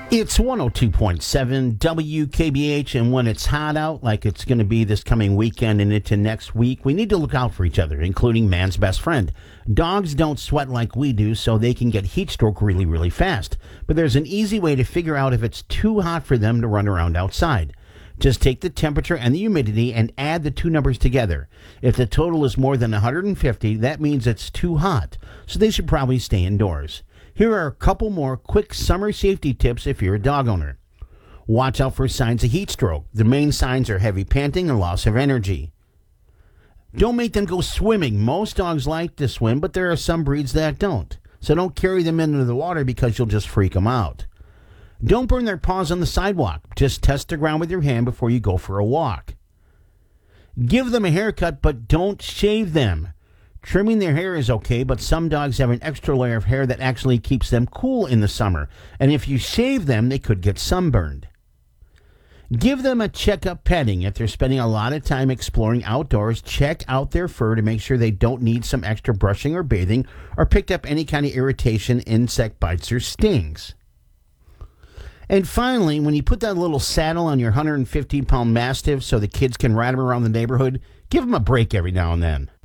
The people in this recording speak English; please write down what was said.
It's 102.7 WKBH, and when it's hot out, like it's going to be this coming weekend and into next week, we need to look out for each other, including man's best friend. Dogs don't sweat like we do, so they can get heat stroke really, really fast. But there's an easy way to figure out if it's too hot for them to run around outside. Just take the temperature and the humidity and add the two numbers together. If the total is more than 150, that means it's too hot, so they should probably stay indoors. Here are a couple more quick summer safety tips if you're a dog owner. Watch out for signs of heat stroke. The main signs are heavy panting and loss of energy. Don't make them go swimming. Most dogs like to swim, but there are some breeds that don't. So don't carry them into the water because you'll just freak them out. Don't burn their paws on the sidewalk. Just test the ground with your hand before you go for a walk. Give them a haircut, but don't shave them. Trimming their hair is okay, but some dogs have an extra layer of hair that actually keeps them cool in the summer. And if you shave them, they could get sunburned. Give them a checkup petting. If they're spending a lot of time exploring outdoors, check out their fur to make sure they don't need some extra brushing or bathing or picked up any kind of irritation, insect bites, or stings. And finally, when you put that little saddle on your 115-pound Mastiff so the kids can ride them around the neighborhood, give them a break every now and then.